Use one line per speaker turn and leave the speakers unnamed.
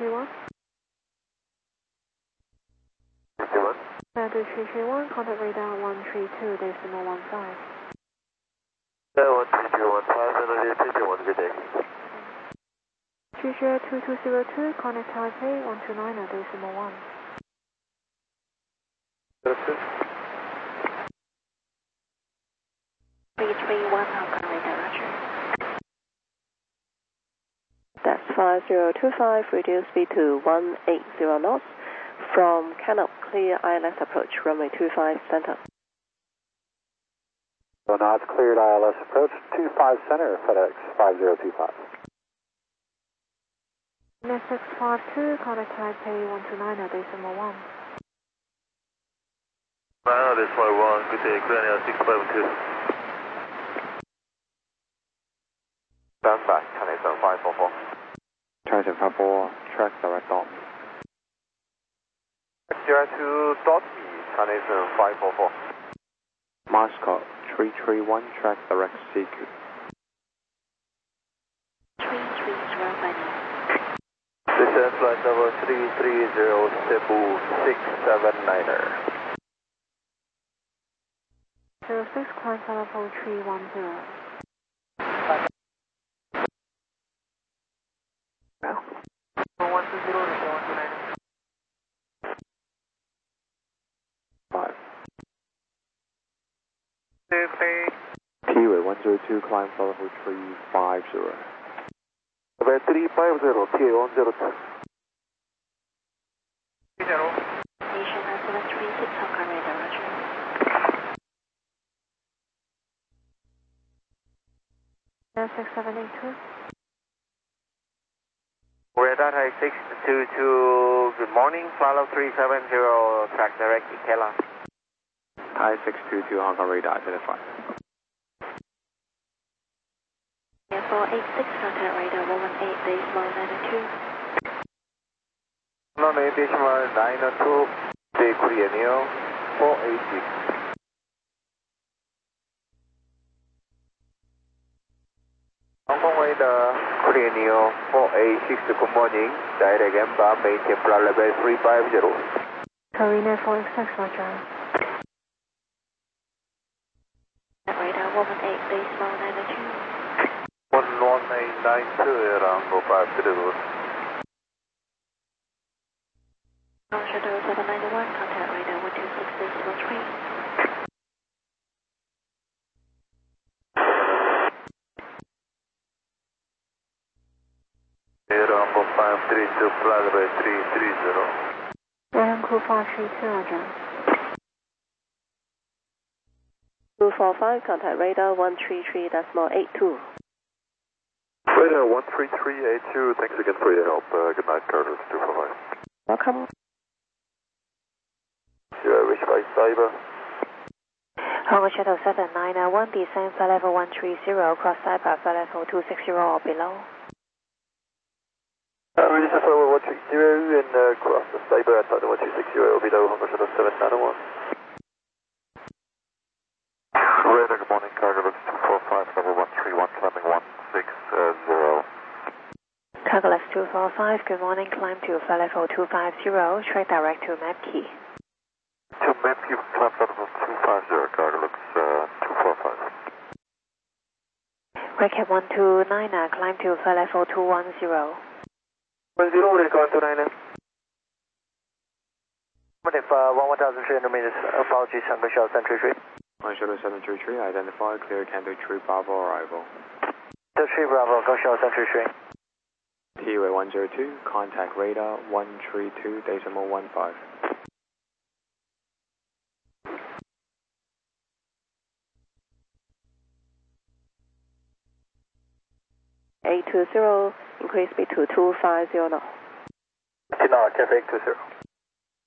331.
331.
Flight 331, contact radar 132.15.
132.15, good day.
2202, contact Taipei 129.1. 331, Hong Kong radar, roger.
That's 5025, reduce speed to 180 knots from Canop clear ILS approach, runway 25 center.
So now it's cleared ILS approach 25 center, FedEx 5025.
NSX52, contact Taipei 129.1.
9.1, good day, clear now 652. Stand by, China 544.
China 544, track direct on.
XGR2 dot me, China 544.
Mascot 331, track direct CQ.
330,
This is flight number 330 Cebu 679er.
06, climb level 310.
No. 120,
5. T-way 102, climb level 350.
About 350, TA102.
Nation 736, Hong Kong radar, roger. NSX782.
Radar High 622, good morning, follow 370, track direct Ikela.
Thai 622, Hong Kong radar identified.
486, contact radar 118.92.
118.92, stay clear Neo 486. Hong Kong radar, clear Neo 486, good morning, direct inbound, maintain flight level 350.
Korean 486, roger. Radar 118.92.
11892, Rango 530.
Shadow 791, contact radar 126.13.
Rango 532, flight level 330.
Rango 532, roger.
245, contact radar 133.82.
Radar 13382, thanks again for your help. Good night, Carlos 245.
Welcome.
You are reached by Cyber.
Hong Kong Shadow 791, descend flight level 130, cross Cyber flight level 260 or below.
Release flight level 130 and cross the Cyber at 1260 or below, Hong Kong Shadow 791. Radar, good morning, Carlos 245, level 131, climbing 160.
Carglass 245, good morning, climb to flight level 250, track direct to map key.
To map key, climb level 250, Carlos 245.
Recap 129, climb to flight level 210.
10, recall 229. If 1,300 meters, apologies, Hong Kong Shadow 733.
Hong Kong Shadow 733, identify, clear Canto 3 Bravo arrival.
Canto 3 Bravo, Hong Kong Shadow 733.
T-way 102, contact radar 132.15.
820, increase speed to 250 knots.
10 Cafe 820.